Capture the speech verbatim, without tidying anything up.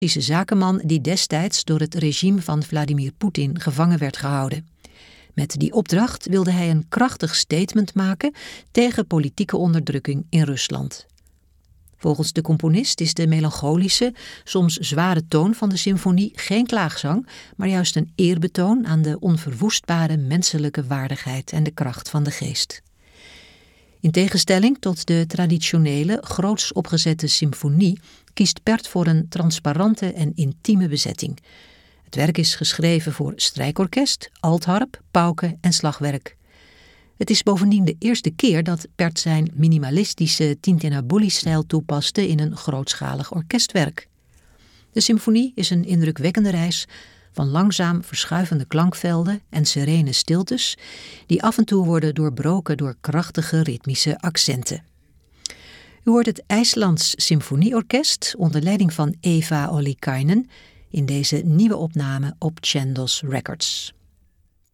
Russische zakenman die destijds door het regime van Vladimir Poetin gevangen werd gehouden. Met die opdracht wilde hij een krachtig statement maken tegen politieke onderdrukking in Rusland. Volgens de componist is de melancholische, soms zware toon van de symfonie geen klaagzang, maar juist een eerbetoon aan de onverwoestbare menselijke waardigheid en de kracht van de geest. In tegenstelling tot de traditionele, groots opgezette symfonie kiest Pärt voor een transparante en intieme bezetting. Het werk is geschreven voor strijkorkest, altharp, pauken en slagwerk. Het is bovendien de eerste keer dat Pärt zijn minimalistische Tintinnabuli-stijl toepaste in een grootschalig orkestwerk. De symfonie is een indrukwekkende reis van langzaam verschuivende klankvelden en serene stiltes, die af en toe worden doorbroken door krachtige ritmische accenten. U hoort het IJslands Symfonieorkest onder leiding van Eva Ollikainen in deze nieuwe opname op Chandos Records.